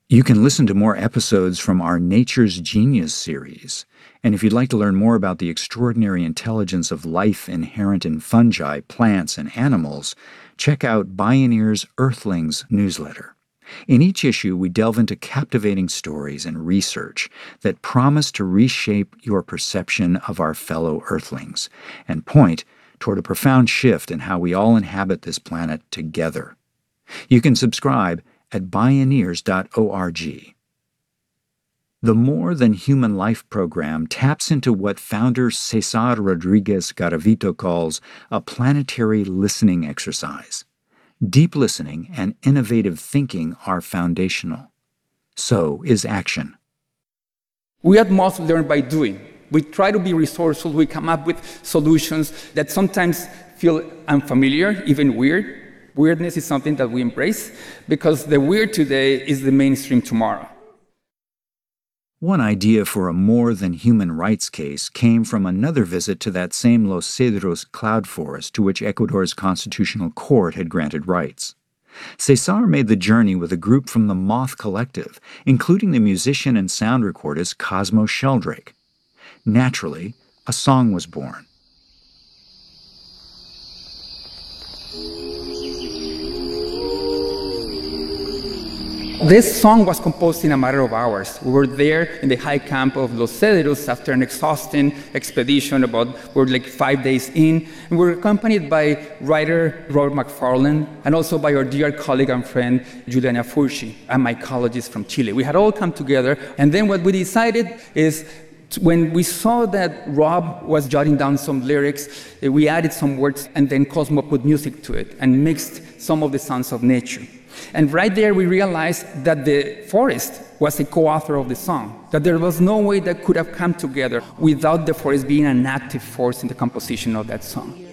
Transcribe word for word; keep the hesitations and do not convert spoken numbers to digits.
You can listen to more episodes from our Nature's Genius series. And if you'd like to learn more about the extraordinary intelligence of life inherent in fungi, plants, and animals, check out Bioneer's Earthlings newsletter. In each issue, we delve into captivating stories and research that promise to reshape your perception of our fellow Earthlings and point toward a profound shift in how we all inhabit this planet together. You can subscribe at bioneers dot org. The More Than Human Life program taps into what founder Cesar Rodriguez Garavito calls a planetary listening exercise. Deep listening and innovative thinking are foundational. So is action. We at Moth learn by doing. We try to be resourceful. We come up with solutions that sometimes feel unfamiliar, even weird. Weirdness is something that we embrace because the weird today is the mainstream tomorrow. One idea for a more than human rights case came from another visit to that same Los Cedros cloud forest to which Ecuador's constitutional court had granted rights. Cesar made the journey with a group from the Moth Collective, including the musician and sound recordist Cosmo Sheldrake. Naturally, a song was born. This song was composed in a matter of hours. We were there in the high camp of Los Cedros after an exhausting expedition. About we were like five days in, and we were accompanied by writer Robert McFarland and also by our dear colleague and friend Juliana Furci, a mycologist from Chile. We had all come together, and then what we decided is, when we saw that Rob was jotting down some lyrics, we added some words, and then Cosmo put music to it and mixed some of the sounds of nature. And right there we realized that the forest was a co-author of the song, that there was no way that could have come together without the forest being an active force in the composition of that song.